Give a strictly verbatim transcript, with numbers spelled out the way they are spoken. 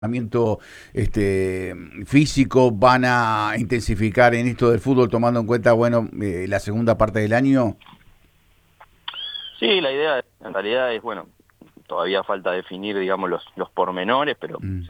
entrenamiento este, físico van a intensificar en esto del fútbol tomando en cuenta, bueno, eh, la segunda parte del año? Sí, la idea en realidad es, bueno, todavía falta definir, digamos, los, los pormenores, pero Mm.